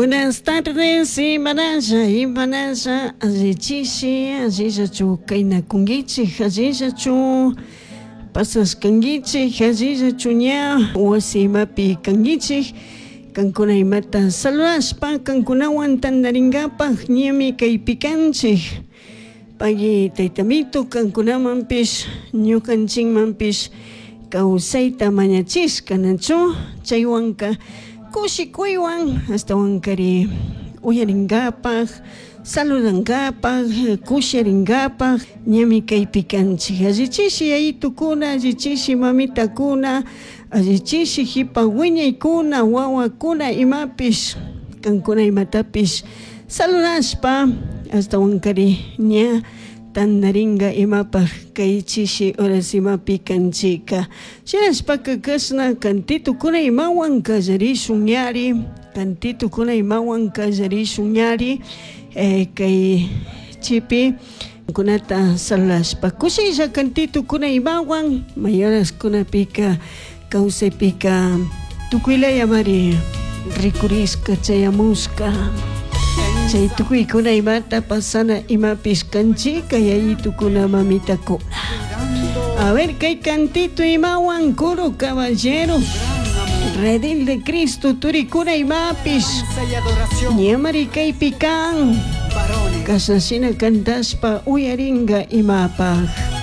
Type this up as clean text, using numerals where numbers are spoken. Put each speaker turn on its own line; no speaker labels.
Buenas tardes, Imanaya, Azichishi, Azizachu, Kaina Kungichi, Azizachu, Pasas Kangichi, Azizachunya, Wasimapi Kangichi, Kankuna Mata Saluaspa, Kankunawan Tandaringapa, Niemi Kaipikanchi, Pagi Taitamito, Kankunamampish, Nyukanchin Mampish, Kausaita Mañachis, Kanacho, Chaywanka. Kushikuiwan hasta wankari uyaringapaj, saludangapaj, kusharingapaj, ñami kaypikanchik. Allichishi yaytukuna, allichishi mamitakuna, allichishi hipa wiñaykuna, wawakuna imapish, kankuna imatapish saludashpa hasta wankari ña tandaringa imapaj kaychishi horas imapi kanchika. Shirashpaka kasna kantitukuna imawan kallarishun ñari, kantitukuna imawan kallarishun ñari, kay chipi kunata saludashpa kushilla kantitukuna imawan mayoraskunapika kawsaypika tukuylaya mari rikurisqa chayamusqa. Chay tukuykuna imata pasana imapish kanchika yaytukuna mamitakuna. A ver kay cantito imawan coro caballero, redil de Cristo turikuna imapish ñamari kaypikan kasasina kantashpa uyaringa imapaj.